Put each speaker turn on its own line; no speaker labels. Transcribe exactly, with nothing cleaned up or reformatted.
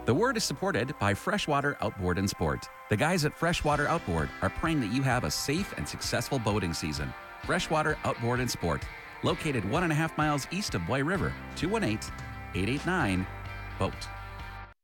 The word is supported by Freshwater Outboard and Sport. The guys at Freshwater Outboard are praying that you have a safe and successful boating season. Freshwater Outboard and Sport, located one and a half miles east of Boy River, two one eight, eight eight nine, BOAT.